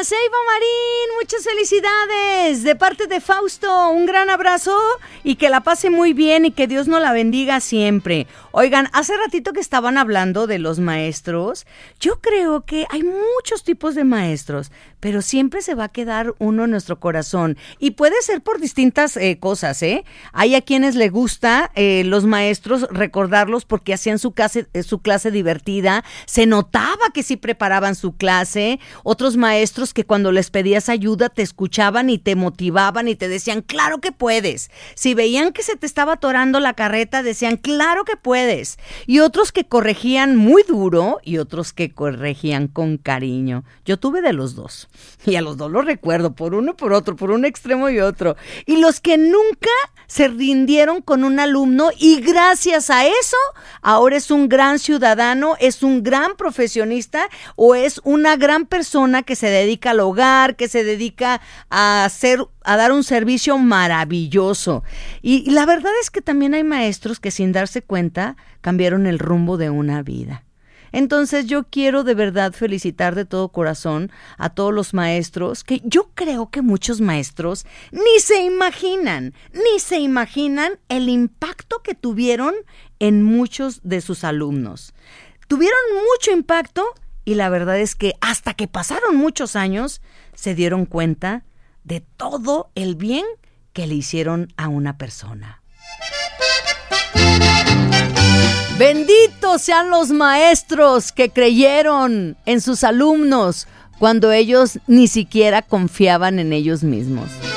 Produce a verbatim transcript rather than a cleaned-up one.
Ceiba Marín, muchas felicidades de parte de Fausto, un gran abrazo y que la pase muy bien y que Dios nos la bendiga siempre. Oigan, hace ratito que estaban hablando de los maestros, yo creo que hay muchos tipos de maestros, pero siempre se va a quedar uno en nuestro corazón y puede ser por distintas eh, cosas, ¿eh? Hay a quienes les gusta eh, los maestros recordarlos porque hacían su clase, eh, su clase divertida, se notaba que sí preparaban su clase, otros maestros que cuando les pedías ayuda te escuchaban y te motivaban y te decían, claro que puedes. Si veían que se te estaba atorando la carreta, decían, claro que puedes. Y otros que corregían muy duro y otros que corregían con cariño. Yo tuve de los dos. Y a los dos los recuerdo, por uno y por otro, por un extremo y otro. Y los que nunca se rindieron con un alumno y gracias a eso, ahora es un gran ciudadano, es un gran profesionista o es una gran persona que se dedica al hogar, que se dedica a hacer, a dar un servicio maravilloso. Y, y la verdad es que también hay maestros que sin darse cuenta cambiaron el rumbo de una vida. Entonces yo quiero de verdad felicitar de todo corazón a todos los maestros, que yo creo que muchos maestros ni se imaginan, ni se imaginan el impacto que tuvieron en muchos de sus alumnos. Tuvieron mucho impacto y la verdad es que hasta que pasaron muchos años se dieron cuenta de todo el bien que le hicieron a una persona. Benditos sean los maestros que creyeron en sus alumnos cuando ellos ni siquiera confiaban en ellos mismos.